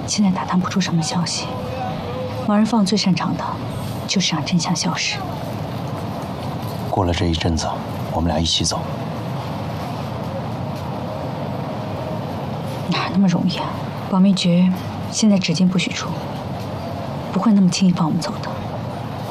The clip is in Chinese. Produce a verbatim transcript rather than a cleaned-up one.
现在打探不出什么消息。王仁放最擅长的，就是让真相消失。 过了这一阵子，我们俩一起走。 哪那么容易啊？保密局现在只进不许出，不会那么轻易放我们走的。